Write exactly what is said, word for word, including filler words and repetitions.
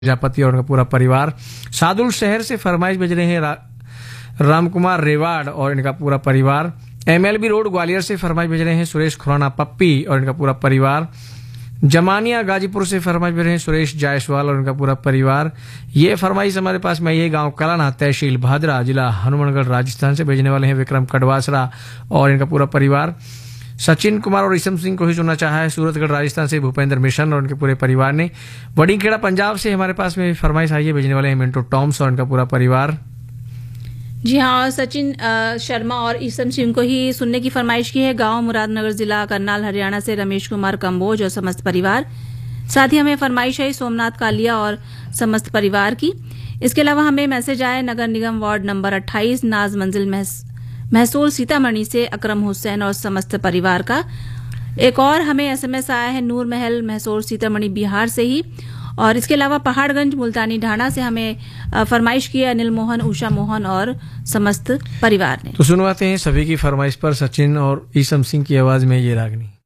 प्रजापति और उनका पूरा परिवार। सादुल शहर से फरमाइश भेज रहे हैं रा, राम कुमार रेवाड़ और इनका पूरा परिवार। एमएलबी रोड ग्वालियर से फरमाइश भेज रहे हैं सुरेश खुराना पप्पी और इनका पूरा परिवार। जमानिया गाजीपुर से फरमाइश भेज रहे हैं सुरेश जायसवाल और इनका पूरा परिवार। ये फरमाइश हमारे पास में ये गांव कलाना तहसील भादरा जिला हनुमानगढ़ राजस्थान से भेजने वाले हैं विक्रम कड़वासरा और इनका पूरा परिवार। सचिन कुमार और ईसम सिंह को ही सुनना चाहा है सूरतगढ़ राजस्थान से भूपेंद्र मिशन और उनके पूरे परिवार ने। वडीखेड़ा पंजाब से हमारे पास में फरमाइश आई है भेजने वाले हैं मिंटो टॉम्स और इनका पूरा परिवार। जी हाँ, सचिन शर्मा और ईसम सिंह को ही सुनने की फरमाइश की है। गांव मुरादनगर जिला करनाल हरियाणा से रमेश कुमार कंबोज और समस्त परिवार। साथ ही हमें फरमाइश आई सोमनाथ कालिया और समस्त परिवार की। इसके अलावा हमें मैसेज आया नगर निगम वार्ड नंबर अट्ठाईस नाज मंजिल महसूल सीतामढ़ी से अकरम हुसैन और समस्त परिवार का। एक और हमें एसएमएस आया है नूर महल महसूल सीतामढ़ी बिहार से ही। और इसके अलावा पहाड़गंज मुल्तानी ढाणा से हमें फरमाइश की अनिल मोहन उषा मोहन और समस्त परिवार ने। तो सुनवाते हैं सभी की फरमाइश पर सचिन और ईसम सिंह की आवाज में ये रागनी।